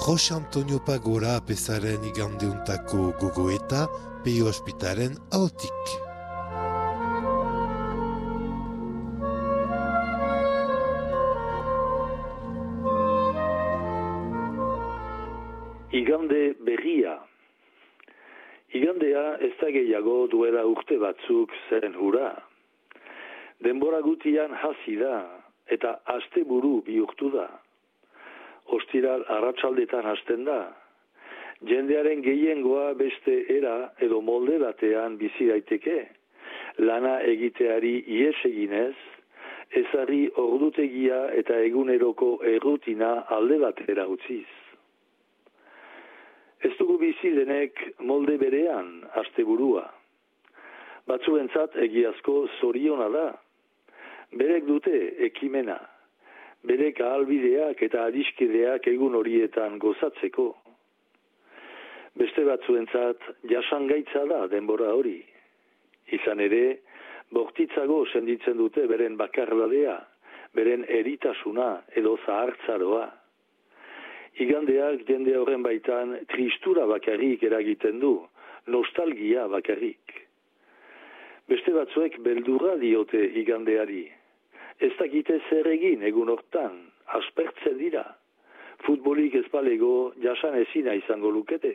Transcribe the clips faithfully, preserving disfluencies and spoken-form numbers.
Jose Antonio Pagora apezaren igandeuntako gogoeta Peio Ospitaren ahotik. Igande berria. Igandea ez da gehiago duela urte batzuk zen hura. Denbora gutian hasi da eta asteburu bihurtu da. Ostiral arratsaldetan hasten da. Jendearen gehiengoa beste era edo molde batean bizi daiteke. Lana egiteari ihes eginez, ezarri ordutegia eta eguneroko errutina alde batera utziz. Ez dugu bizi denek molde berean asteburua. Batzuentzat egiazko zoriona da. Berek dute ekimena. Berek ahalbideak eta adiskideak egun horietan gozatzeko. Beste batzuentzat jasangaitza da denbora hori. Izan ere, bortitzago senditzen dute beren bakarladea, beren eritasuna edo zahartzaroa. Igandeak jende horren baitan tristura bakarrik eragiten du, nostalgia bakarrik. Beste batzuek beldurra diote igandeari. Ez dakite zer egin egun hortan, aspertzen dira. Futbolik ez balego jasan ezina izango lukete.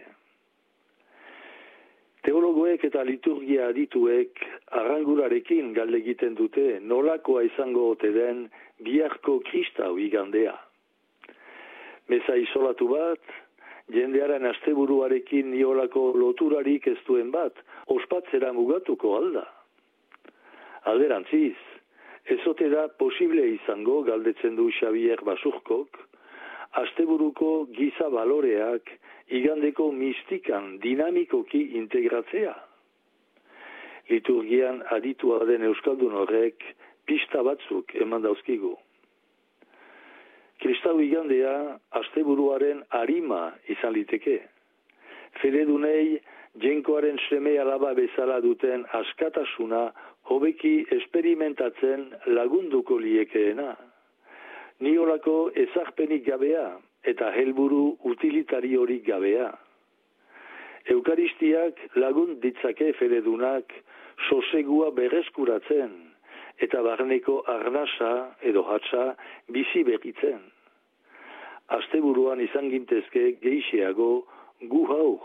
Teologoek eta liturgia adituek arrangurarekin galde egiten dute nolakoa izango ote den biharko kristau igandea. Meza isolatu bat, jendearen asteburuarekin niolako loturarik ez duen bat, ospatzera mugatuko alda. Alderantziz, ezote da posible izango galdetzen du Xavier Basurkok, asteburuko giza baloreak igandeko mistikan dinamikoki integratzea. Liturgian aditua den euskaldun horrek pista batzuk eman dauzkigu. Kristau igandea asteburuaren arima izan liteke. Fededunei jenkoaren seme alaba bezala duten askatasuna hobeki esperimentatzen lagunduko liekeena. Niolako ezarpenik gabea eta helburu utilitariorik gabea. Eukaristiak lagun ditzake fededunak sosegua berreskuratzen eta barneko arnasa edo hatsa bizi berritzen. Asteburuan izan gintezke geixiago gu haur.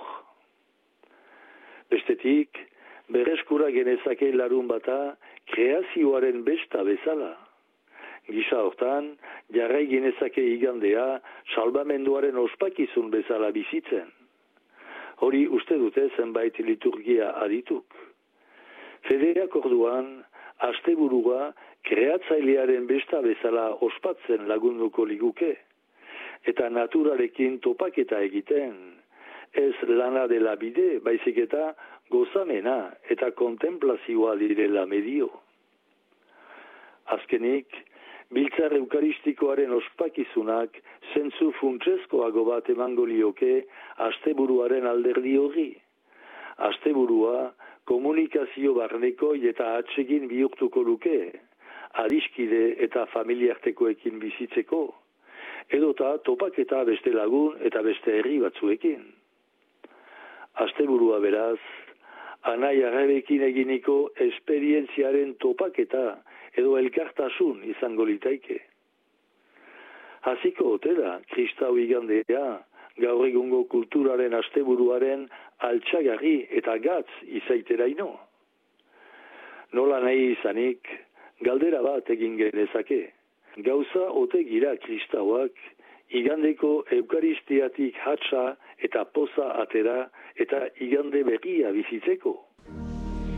Bestetik, berreskura genezake larun bata kreazioaren besta bezala. Gisa hortan, jarrai genezake igandea salbamenduaren ospakizun bezala bizitzen. Hori uste dute zenbait liturgia adituk. Federak orduan, asteburua kreatzailearen besta bezala ospatzen lagunduko liguke, eta naturarekin topaketa egiten, ez lana dela bide, baizik eta gozamena eta kontemplazioa direla medio. Azkenik, biltzar eukaristikoaren ospakizunak zentzu funtsezkoago bat emango lioke asteburuaren alderdi hori. Asteburua komunikazio barneko eta atsegin bihurtuko luke, adiskide eta familiartekoekin bizitzeko, edota topaketa beste lagun eta beste herri batzuekin. Asteburua beraz, anai arrebekin eginiko esperientziaren topaketa edo elkartasun izango litaike. Hasiko ote da kristau igandea gaur egungo kulturaren asteburuaren altxagarri eta gatz izaiteraino. Nola nahi izanik, galdera bat egin genezake. Gauza ote gira kristauak, igandeko eukaristiatik hatsa eta poza atera eta igande berria bizitzeko.